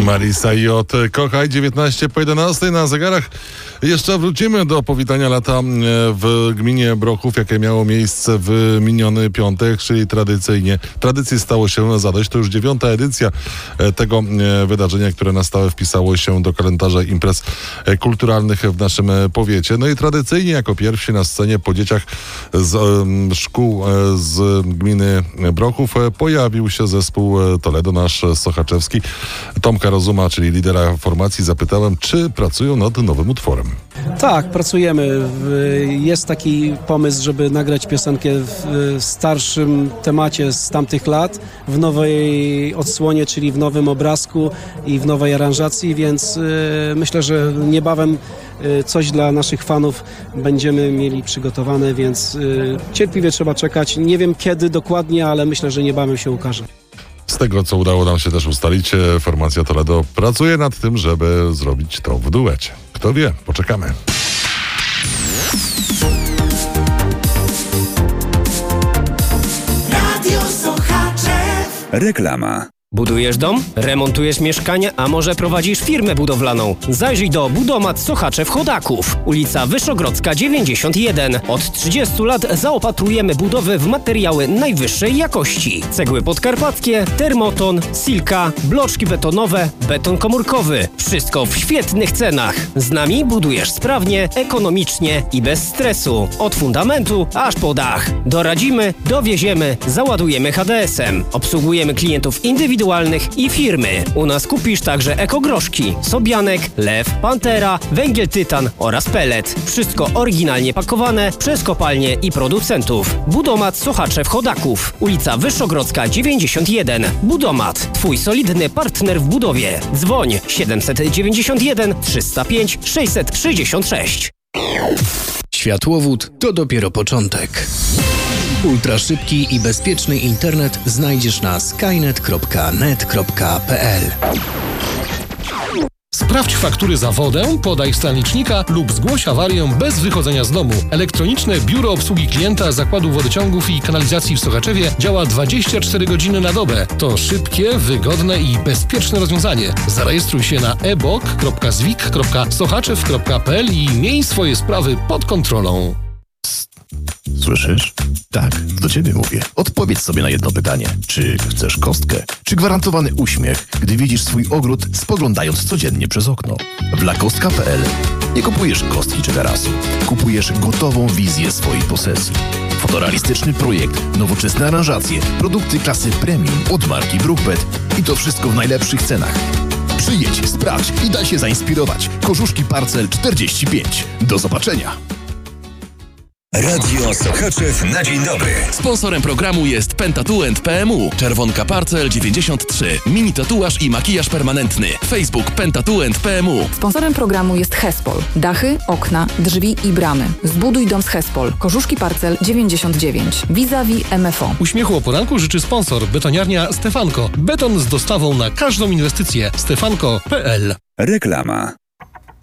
Marisa J. Kochaj, 19 po 11 na zegarach. Jeszcze wrócimy do powitania lata w gminie Brochów, jakie miało miejsce w miniony piątek, czyli tradycji stało się zadość. To już 9. edycja tego wydarzenia, które na stałe wpisało się do kalendarza imprez kulturalnych w naszym powiecie. No i tradycyjnie jako pierwsi na scenie po dzieciach z szkół z gminy Brochów pojawił się zespół Toledo, nasz sochaczewski. Tomka Rozuma, czyli lidera formacji, zapytałem, czy pracują nad nowym utworem. Tak, pracujemy. Jest taki pomysł, żeby nagrać piosenkę w starszym temacie z tamtych lat, w nowej odsłonie, czyli w nowym obrazku i w nowej aranżacji, więc myślę, że niebawem coś dla naszych fanów będziemy mieli przygotowane, więc cierpliwie trzeba czekać. Nie wiem kiedy dokładnie, ale myślę, że niebawem się ukaże. Z tego, co udało nam się też ustalić, formacja Toledo pracuje nad tym, żeby zrobić to w duecie. Kto wie, poczekamy. Radio Sochaczew. Reklama. Budujesz dom? Remontujesz mieszkanie? A może prowadzisz firmę budowlaną? Zajrzyj do Budomat Sochaczew Chodaków. Ulica Wyszogrodzka 91. Od 30 lat zaopatrujemy budowy w materiały najwyższej jakości. Cegły podkarpackie, termoton, silka, bloczki betonowe, beton komórkowy. Wszystko w świetnych cenach. Z nami budujesz sprawnie, ekonomicznie i bez stresu. Od fundamentu aż po dach. Doradzimy, dowieziemy, załadujemy HDS-em. Obsługujemy klientów indywidualnych i firmy. U nas kupisz także ekogroszki, sobianek, lew, pantera, węgiel tytan oraz pellet. Wszystko oryginalnie pakowane przez kopalnie i producentów. Budomat Sochaczew Chodaków. Ulica Wyszogrodzka 91. Budomat. Twój solidny partner w budowie. Dzwoń 791 305 666. Światłowód to dopiero początek. Ultraszybki i bezpieczny internet znajdziesz na skynet.net.pl. Sprawdź faktury za wodę, podaj stan licznika lub zgłoś awarię bez wychodzenia z domu. Elektroniczne Biuro Obsługi Klienta Zakładu Wodociągów i Kanalizacji w Sochaczewie działa 24 godziny na dobę. To szybkie, wygodne i bezpieczne rozwiązanie. Zarejestruj się na ebok.zwik.sochaczew.pl i miej swoje sprawy pod kontrolą. Słyszysz? Tak, do ciebie mówię. Odpowiedz sobie na jedno pytanie. Czy chcesz kostkę? Czy gwarantowany uśmiech, gdy widzisz swój ogród, spoglądając codziennie przez okno? W lakostka.pl nie kupujesz kostki czy tarasu. Kupujesz gotową wizję swojej posesji. Fotorealistyczny projekt, nowoczesne aranżacje, produkty klasy premium od marki Brookbet i to wszystko w najlepszych cenach. Przyjedź, sprawdź i daj się zainspirować. Korzuszki Parcel 45. Do zobaczenia. Radio Sochaczew na dzień dobry. Sponsorem programu jest Pentatuent PMU, Czerwonka Parcel 93, mini tatuaż i makijaż permanentny. Facebook Pentatuent PMU. Sponsorem programu jest Hespol. Dachy, okna, drzwi i bramy. Zbuduj dom z Hespol. Korzuszki Parcel 99. Vis-a-vis MFO. Uśmiechu o poranku życzy sponsor betoniarnia Stefanko. Beton z dostawą na każdą inwestycję. Stefanko.pl. Reklama.